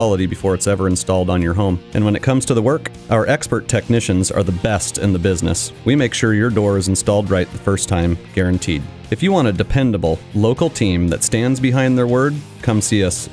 quality before it's ever installed on your home. And when it comes to the work, our expert technicians are the best in the business. We make sure your door is installed right the first time, guaranteed. If you want a dependable, local team that stands behind their word, come see us